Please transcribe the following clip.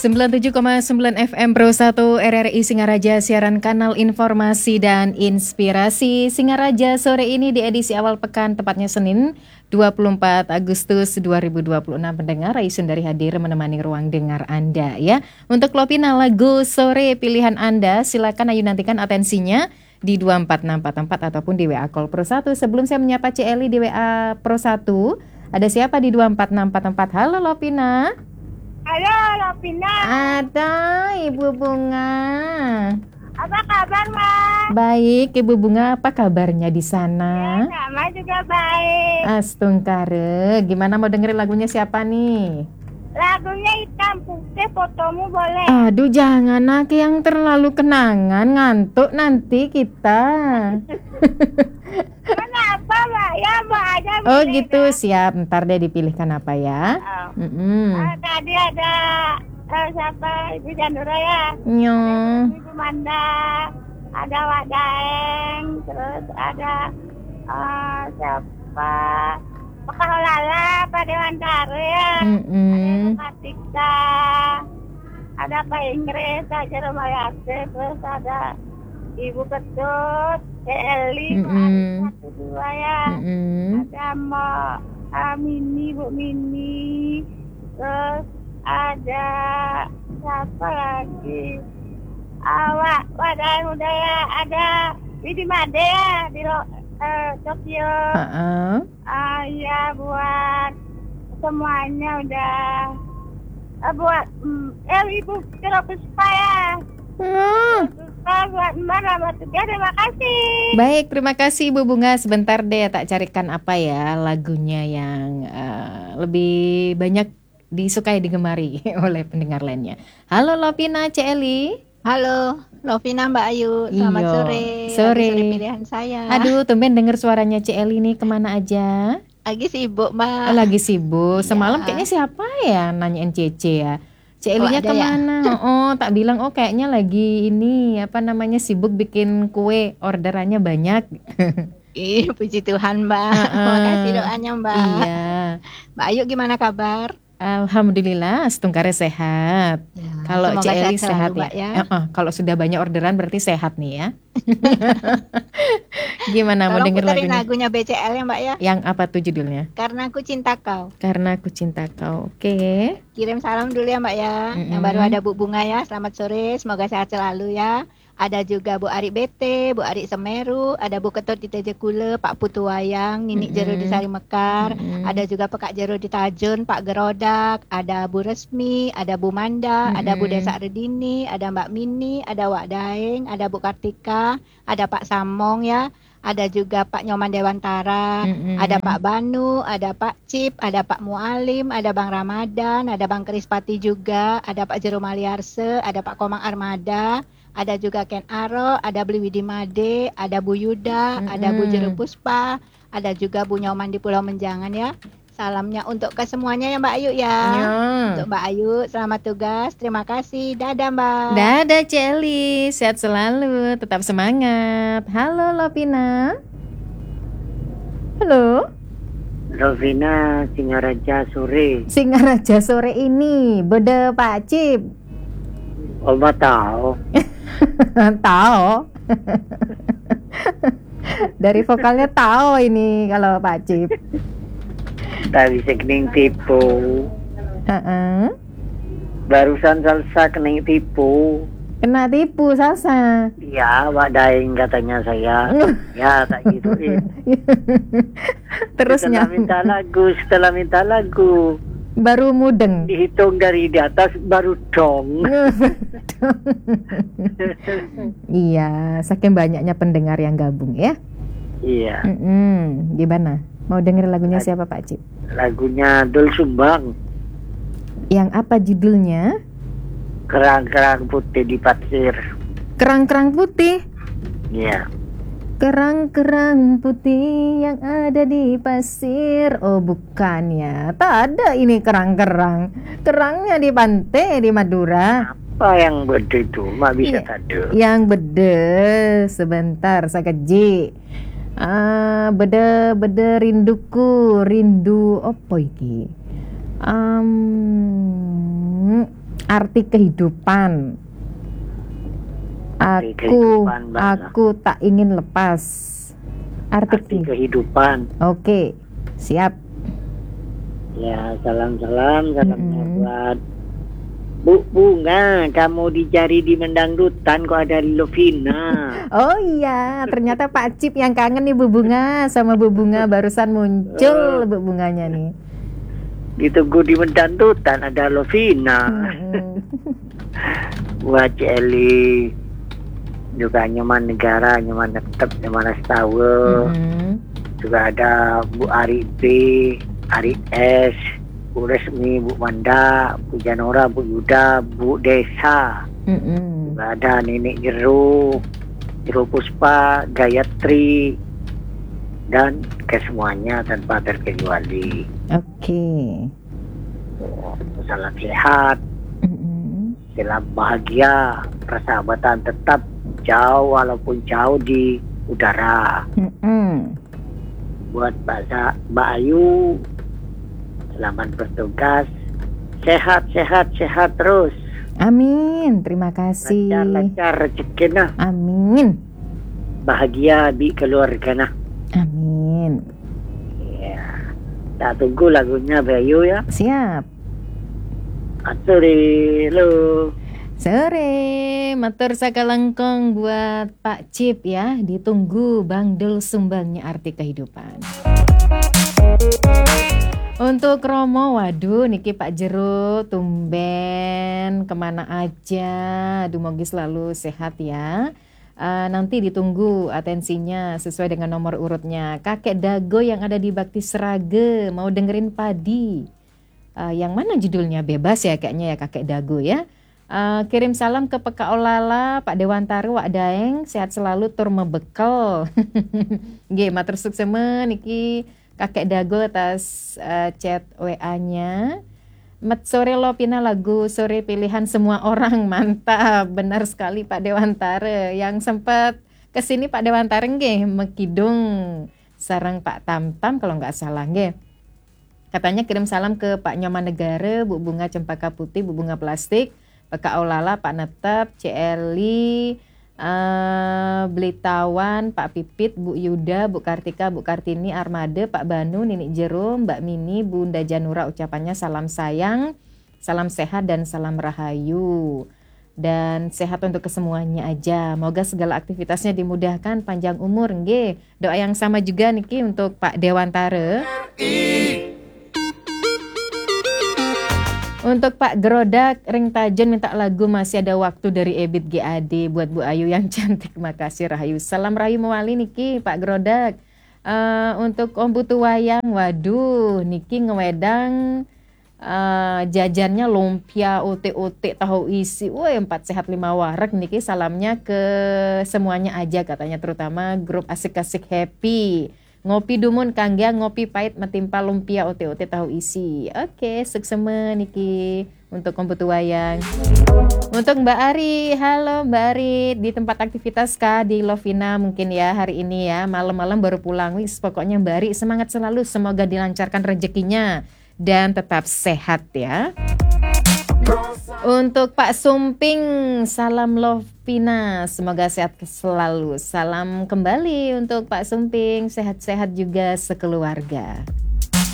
97,9 FM Pro 1 RRI Singaraja, siaran kanal informasi dan inspirasi. Singaraja sore ini di edisi awal pekan, tepatnya Senin 24 Agustus 2026. Pendengar, Raisun dari hadir menemani ruang dengar Anda ya. Untuk Lovina, lagu sore pilihan Anda, silakan ayo nantikan atensinya di 24644 ataupun di WA Call Pro 1. Sebelum saya menyapa Celi di WA Pro 1, ada siapa di 24644? Halo Lovina. Halo Lovina. Ada Ibu Bunga. Apa kabar, Mas? Baik, Ibu Bunga, apa kabarnya di sana? Ya, sama juga baik. Astungkare, gimana mau dengerin lagunya siapa nih? Lagunya Hitam Putih, fotomu boleh? Aduh, jangan nak yang terlalu kenangan, ngantuk nanti kita. Kenapa, Mbak? Ya, Mbak aja. Oh gitu, siap. Ntar deh dipilihkan apa ya? Tadi ada siapa? Ibu Jandura ya? Nyong. Ibu Manda, ada Wak Daeng, terus ada siapa? Pakah Lala, Pak Dewantara ya? Ada Katika, ada Pak Inggris, ada Romayate, terus ada Ibu Ketut, Eli, Pak 1-2 ya. Ada Mini, Bu Mini, terus ada siapa lagi? Wadah udah ya, ada Widi Made ya di Tokyo. Ya buat semuanya udah. Buat Ibu Puspa ya. Buat Mbak Rahmat juga, terima kasih. Baik, terima kasih Ibu Bunga. Sebentar deh tak carikan apa ya lagunya yang lebih banyak disukai, digemari oleh pendengar lainnya. Halo Lovina, Celi. Halo Lovina, Mbak Ayu. Selamat sore. Sore pilihan saya. Aduh, tumben denger suaranya Celi nih, kemana aja? Lagi sibuk, Mbak. Lagi sibuk. Semalam kayaknya siapa ya nanyain Cece ya? Celinya kemana? Ya? Tak bilang kayaknya lagi ini sibuk bikin kue, orderannya banyak. Puji Tuhan, Mbak. Terima kasih doanya, Mbak. Iya. Mbak Ayu gimana kabar? Alhamdulillah, Astungkare sehat. Ya, kalau Celi sehat ya. Kalau sudah banyak orderan berarti sehat nih ya. Gimana mau denger lagunya BCL ya, Mbak ya? Yang apa tuh judulnya? Karena Aku Cinta Kau. Karena Aku Cinta Kau. Oke. Kirim salam dulu ya, Mbak ya. Yang baru ada Bu Bunga ya. Selamat sore, semoga sehat selalu ya. Ada juga Bu Ari BT, Bu Ari Semeru, ada Bu Ketut di Tejekule, Pak Putu Wayang, Nini Jero di Sari Mekar, ada juga Pak Jero di Tajun, Pak Gerodak, ada Bu Resmi, ada Bu Manda, ada Bu Desa Redini, ada Mbak Mini, ada Wak Daeng, ada Bu Kartika, ada Pak Samong ya, ada juga Pak Nyoman Dewantara, ada Pak Banu, ada Pak Cip, ada Pak Mualim, ada Bang Ramadan, ada Bang Krispati juga, ada Pak Jero Maliarse, ada Pak Komang Armada, ada juga Ken Aro, ada Bli Widi Made, ada Bu Yuda, ada Bu Jero Puspa, ada juga Bu Nyoman di Pulau Menjangan ya. Salamnya untuk ke semuanya ya Mbak Ayu ya. Untuk Mbak Ayu, selamat tugas, terima kasih. Dadah Mbak. Dadah Celi, sehat selalu, tetap semangat. Halo Lovina. Halo Lovina, Singaraja sore. Singaraja sore ini, beda Pak Cip. Oma tahu. Tahu. Dari vokalnya tahu ini kalau Pak Cip. Tak bisa kening tipu. Barusan salsa kening tipu. Kena tipu salsa. Ya, Wak Daeng katanya saya. Ya, tak gituin. Terus setelah minta lagu. Baru mudeng. Dihitung dari di atas baru dong. Iya, saking banyaknya pendengar yang gabung ya. Iya. Gimana? Mau dengerin lagunya siapa Pak Cip? Lagunya Dul Sumbang. Yang apa judulnya? Kerang-kerang putih di pasir. Kerang-kerang putih? Iya. Kerang-kerang putih yang ada di pasir. Oh bukan ya, tak ada ini kerang-kerang. Kerangnya di pantai di Madura. Apa yang beda itu? Mak bisa tadu. Yang beda, sebentar sakeji. Beda rinduku, rindu apa iki? Arti kehidupan. Arti kehidupan, Mbak. Aku tak ingin lepas. Arti kehidupan. Oke, siap. Ya, salamnya buat Bu Bunga. Kamu dicari di mendangdutan kok ada Lovina. Oh iya, ternyata Pak Cip yang kangen nih Bu Bunga sama Bu Bunga barusan muncul Bu Bunganya nih. Ditunggu di mendangdutan ada Lovina. Buat Celi juga nyaman negara, nyaman tetap, nyaman setawa. Juga ada Bu Ari B, Ari S, Bu Resmi, Bu Manda, Bu Janora, Bu Yuda, Bu Desa. Juga ada Nenek Jero Puspa, Gayatri, dan kesemuanya tanpa terkecuali. Oke. Salam sehat, salam bahagia, persahabatan tetap jauh walaupun jauh di udara. Buat Mbak Ayu, selamat bertugas, sehat terus. Amin, terima kasih. Lancar rezekinya. Amin. Bahagia di keluarga nah. Amin. Ya, tak tunggu lagunya Mbak Ayu ya. Siap. Sore lo. Sore, matur sakalengkong buat Pak Cip ya. Ditunggu Bang Dul sumbangnya arti kehidupan. Untuk Romo, waduh niki Pak Jero tumben kemana aja. Aduh moga selalu sehat ya. Nanti ditunggu atensinya sesuai dengan nomor urutnya. Kakek Dago yang ada di Bakti Srage mau dengerin Padi. Yang mana judulnya bebas ya kayaknya ya Kakek Dago ya. Kirim salam ke PKO Lala, Pak Dewantara, Wak Daeng, sehat selalu tur mebekel. Nggih, matur suksema niki Kakek Dago atas chat WA-nya. Met sore Lovina lagu sore pilihan semua orang, mantap. Benar sekali Pak Dewantara. Yang sempat kesini Pak Dewantara nggih mekidung sareng Pak Tamtam kalau nggak salah nggih. Katanya kirim salam ke Pak Nyoman Negara, Bu Bunga Cempaka Putih, Bu Bunga Plastik, PKO Lala, Pak Netep, CLI, Blitawan, Pak Pipit, Bu Yuda, Bu Kartika, Bu Kartini, Armade, Pak Banu, Ninik Jero, Mbak Mini, Bunda Janura, ucapannya salam sayang, salam sehat dan salam rahayu. Dan sehat untuk kesemuanya aja. Moga segala aktivitasnya dimudahkan, panjang umur nggih. Doa yang sama juga niki untuk Pak Dewantara. Untuk Pak Grodak, Ring Tajon minta lagu Masih Ada Waktu dari Ebit GAD buat Bu Ayu yang cantik. Makasih Rahayu. Salam Rahayu mewali niki Pak Grodak. Untuk Om Putu Wayang, waduh niki ngewedang jajannya lumpia, ote-ote, tahu isi. Woi 4 sehat 5 warak niki salamnya ke semuanya aja katanya, terutama grup asik-asik happy. Ngopi dumun kangga, ngopi pahit metimpa lumpia, ote-ote tahu isi. Oke, suksema niki untuk Komputu Wayang. Untuk Mbak Ari, halo Mbak Ari, di tempat aktivitas kah di Lovina mungkin ya hari ini ya, malam-malam baru pulang. Wis pokoknya Mbak Ari semangat selalu, semoga dilancarkan rezekinya dan tetap sehat ya. Untuk Pak Sumping, salam Lovina, semoga sehat selalu. Salam kembali untuk Pak Sumping, sehat-sehat juga sekeluarga.